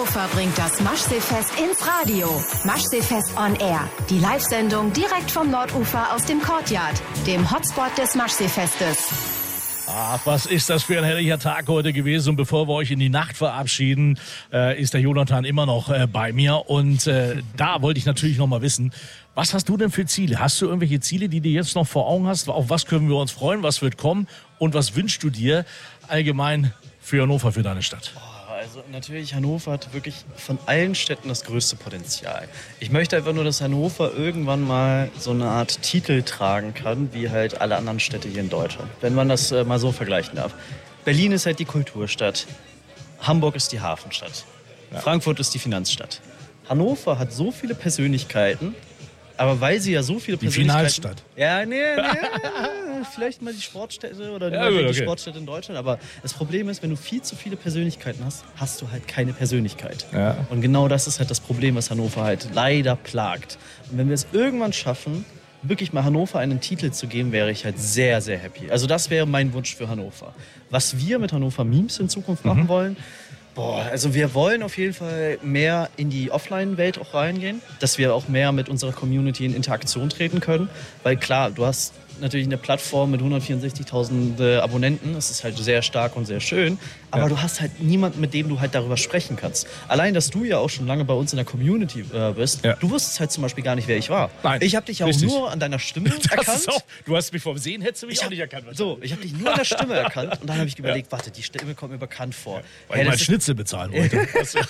Hannover bringt das Maschseefest ins Radio. Maschseefest on Air. Die Live-Sendung direkt vom Nordufer aus dem Courtyard, dem Hotspot des Maschseefestes. Ach, was ist das für ein herrlicher Tag heute gewesen. Und bevor wir euch in die Nacht verabschieden, ist der Jonathan immer noch bei mir. Und da wollte ich natürlich noch mal wissen, was hast du denn für Ziele? Hast du irgendwelche Ziele, die du jetzt noch vor Augen hast? Auf was können wir uns freuen? Was wird kommen? Und was wünschst du dir allgemein für Hannover, für deine Stadt? Also natürlich, Hannover hat wirklich von allen Städten das größte Potenzial. Ich möchte einfach nur, dass Hannover irgendwann mal so eine Art Titel tragen kann, wie halt alle anderen Städte hier in Deutschland. Wenn man das mal so vergleichen darf. Berlin ist halt die Kulturstadt. Hamburg ist die Hafenstadt. Ja. Frankfurt ist die Finanzstadt. Hannover hat so viele Persönlichkeiten, aber weil sie ja so viele Persönlichkeiten... Die Finalstadt. Ja, nee, vielleicht mal die Sportstätte oder die Sportstätte in Deutschland. Aber das Problem ist, wenn du viel zu viele Persönlichkeiten hast, hast du halt keine Persönlichkeit. Ja. Und genau das ist halt das Problem, was Hannover halt leider plagt. Und wenn wir es irgendwann schaffen, wirklich mal Hannover einen Titel zu geben, wäre ich halt sehr, sehr happy. Also das wäre mein Wunsch für Hannover. Was wir mit Hannover Memes in Zukunft machen wollen... also wir wollen auf jeden Fall mehr in die Offline-Welt auch reingehen, dass wir auch mehr mit unserer Community in Interaktion treten können. Weil klar, du hast natürlich eine Plattform mit 164.000 Abonnenten, das ist halt sehr stark und sehr schön, aber du hast halt niemanden, mit dem du halt darüber sprechen kannst. Allein, dass du ja auch schon lange bei uns in der Community bist, du wusstest halt zum Beispiel gar nicht, wer ich war. Nein, ich habe dich ja auch nur an deiner Stimme erkannt. Du hast mich vom Sehen, hättest du mich auch nicht erkannt. So, ich habe dich nur an der Stimme erkannt und dann habe ich überlegt, warte, die Stimme kommt mir bekannt vor. Weil ich meinen Schnitzel bezahlen wollte.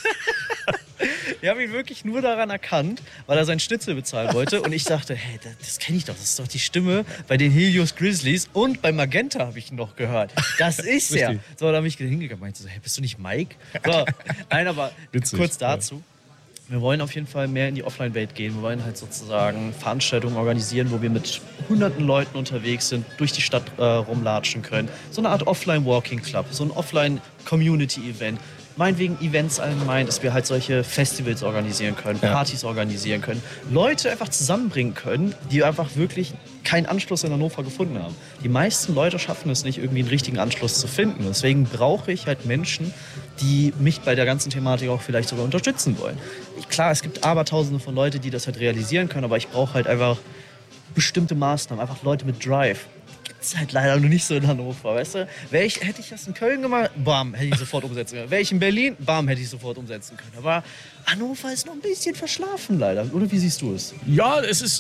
Ich habe ihn wirklich nur daran erkannt, weil er seinen Schnitzel bezahlen wollte. Und ich dachte, hey, das kenne ich doch. Das ist doch die Stimme bei den Helios Grizzlies. Und bei Magenta habe ich ihn noch gehört. Das ist er. So, da habe ich hingegangen und meinte so, hey, bist du nicht Mike? So, nein, aber witzig, kurz dazu. Wir wollen auf jeden Fall mehr in die Offline-Welt gehen. Wir wollen halt sozusagen Veranstaltungen organisieren, wo wir mit hunderten Leuten unterwegs sind, durch die Stadt rumlatschen können. So eine Art Offline-Walking-Club, so ein Offline-Community-Event. Meinetwegen Events allgemein, dass wir halt solche Festivals organisieren können, Partys organisieren können, Leute einfach zusammenbringen können, die einfach wirklich keinen Anschluss in Hannover gefunden haben. Die meisten Leute schaffen es nicht, irgendwie einen richtigen Anschluss zu finden. Deswegen brauche ich halt Menschen, die mich bei der ganzen Thematik auch vielleicht sogar unterstützen wollen. Klar, es gibt abertausende von Leuten, die das halt realisieren können, aber ich brauche halt einfach bestimmte Maßnahmen, einfach Leute mit Drive. Ist halt leider noch nicht so in Hannover, weißt du? Hätte ich das in Köln gemacht, bam, hätte ich sofort umsetzen können. Wäre ich in Berlin, bam, hätte ich sofort umsetzen können. Aber Hannover ist noch ein bisschen verschlafen leider. Oder wie siehst du es? Ja, es ist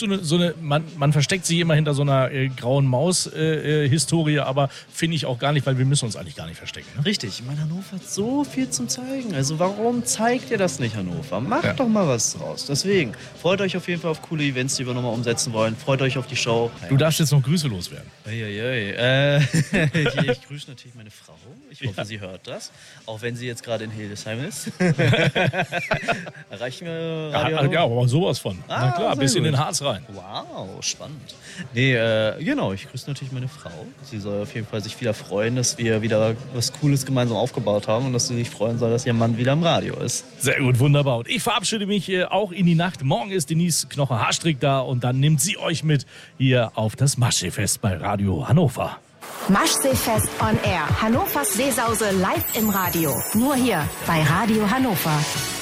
man versteckt sich immer hinter so einer grauen Maus-Historie, aber finde ich auch gar nicht, weil wir müssen uns eigentlich gar nicht verstecken. Ne? Richtig, ich meine, Hannover hat so viel zum Zeigen. Also warum zeigt ihr das nicht, Hannover? Macht doch mal was draus. Deswegen, freut euch auf jeden Fall auf coole Events, die wir nochmal umsetzen wollen. Freut euch auf die Show. Du darfst jetzt noch Grüße loswerden. Ich grüße natürlich meine Frau. Ich hoffe, sie hört das. Auch wenn sie jetzt gerade in Hildesheim ist. Erreichen wir Radio? Ja, aber sowas von. Na klar, bis in den Harz rein. Wow, spannend. Nee, genau, ich grüße natürlich meine Frau. Sie soll auf jeden Fall sich wieder freuen, dass wir wieder was Cooles gemeinsam aufgebaut haben und dass sie sich freuen soll, dass ihr Mann wieder im Radio ist. Sehr gut, wunderbar. Und ich verabschiede mich auch in die Nacht. Morgen ist Denise Knoche-Haarstrick da und dann nimmt sie euch mit hier auf das Maschseefest bei Radio Hannover. Maschseefest on Air. Hannovers Seesause live im Radio. Nur hier bei Radio Hannover.